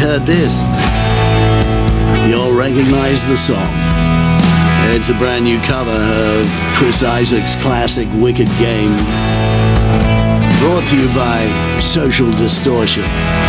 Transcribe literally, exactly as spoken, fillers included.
heard this, you'll recognize the song. It's a brand new cover of Chris Isaak's classic Wicked Game, brought to you by Social Distortion.